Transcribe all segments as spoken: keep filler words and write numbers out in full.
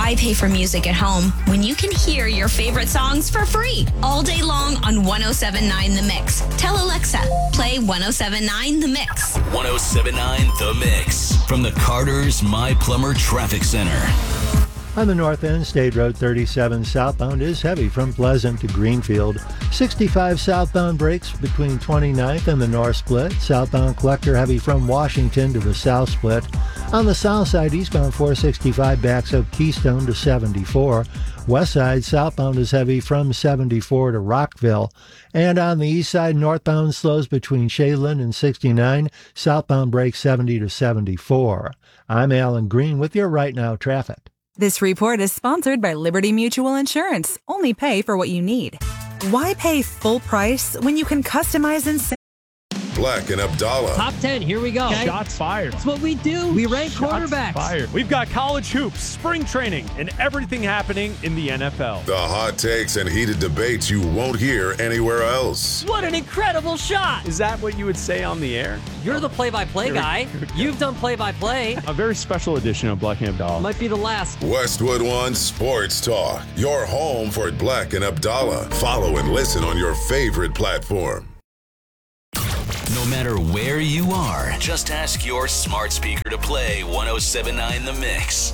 Why pay for music at home when you can hear your favorite songs for free all day long on one oh seven point nine The Mix? Tell Alexa, play one oh seven point nine The Mix. one oh seven point nine The Mix from the Carter's My Plumber Traffic Center. On the north end, State Road thirty-seven southbound is heavy from Pleasant to Greenfield. sixty-five southbound breaks between twenty-ninth and the north split. Southbound collector heavy from Washington to the south split. On the south side, eastbound four sixty-five backs up Keystone to seventy-four. West side, southbound is heavy from seventy-four to Rockville. And on the east side, northbound slows between Shadeland and sixty-nine. Southbound breaks seventy to seventy-four. I'm Alan Green with your Right Now traffic. This report is sponsored by Liberty Mutual Insurance. Only pay for what you need. Why pay full price when you can customize and save? Black and Abdallah. Top ten, here we go. Okay. Shots fired. That's what we do. We rank Shots quarterbacks. Fired. We've got college hoops, spring training, and everything happening in the N F L. The hot takes and heated debates you won't hear anywhere else. What an incredible shot. Is that what you would say on the air? You're the play-by-play guy. You've done play-by-play. A very special edition of Black and Abdallah. Might be the last. Westwood One Sports Talk. Your home for Black and Abdallah. Follow and listen on your favorite platform. No matter where you are, just ask your smart speaker to play one oh seven point nine The Mix.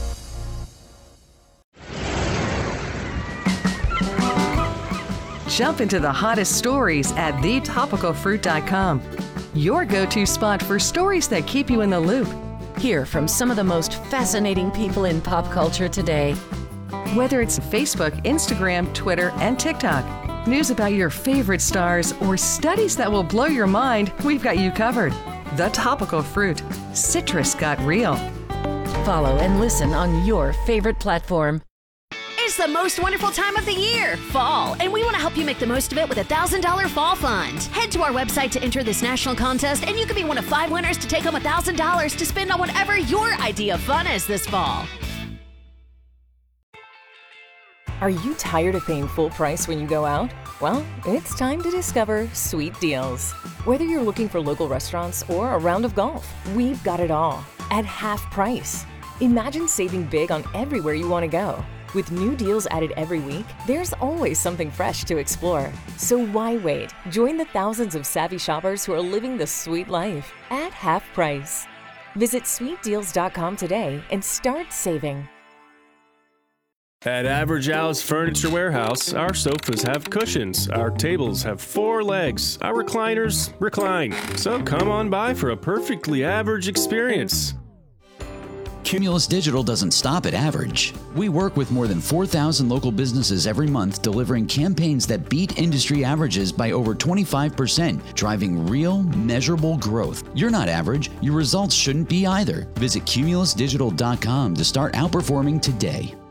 Jump into the hottest stories at the topical fruit dot com. Your go-to spot for stories that keep you in the loop. Hear from some of the most fascinating people in pop culture today. Whether it's Facebook, Instagram, Twitter, and TikTok, news about your favorite stars, or studies that will blow your mind, we've got you covered. The Topical Fruit. Citrus got real. Follow and listen on your favorite platform. It's the most wonderful time of the year, fall, and we want to help you make the most of it with a one thousand dollars Fall Fund. Head to our website to enter this national contest, and you can be one of five winners to take home one thousand dollars to spend on whatever your idea of fun is this fall. Are you tired of paying full price when you go out? Well, it's time to discover Sweet Deals. Whether you're looking for local restaurants or a round of golf, we've got it all at half price. Imagine saving big on everywhere you want to go. With new deals added every week, there's always something fresh to explore. So why wait? Join the thousands of savvy shoppers who are living the sweet life at half price. Visit sweet deals dot com today and start saving. At Average Al's Furniture Warehouse, our sofas have cushions, our tables have four legs, our recliners recline. So come on by for a perfectly average experience. Cumulus Digital doesn't stop at average. We work with more than four thousand local businesses every month, delivering campaigns that beat industry averages by over twenty-five percent, driving real, measurable growth. You're not average. Your results shouldn't be either. Visit cumulus digital dot com to start outperforming today.